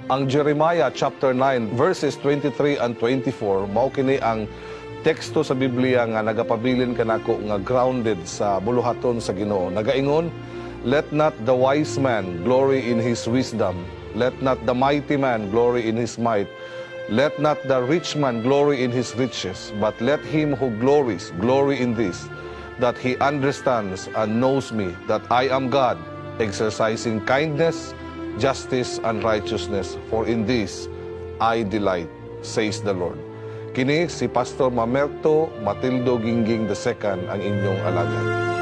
Ang Jeremiah chapter 9 verses 23 and 24 mao kini ang teksto sa Biblia nga nagapabilin kanako nga grounded sa buluhaton sa Ginoo. Nagaingon, let not the wise man glory in his wisdom, let not the mighty man glory in his might, let not the rich man glory in his riches, but let him who glories glory in this, that he understands and knows me, that I am God, exercising kindness, justice, and righteousness, for in this I delight, says the Lord. Kini si Pastor Mamerto Matildo Gingging II ang inyong alagad.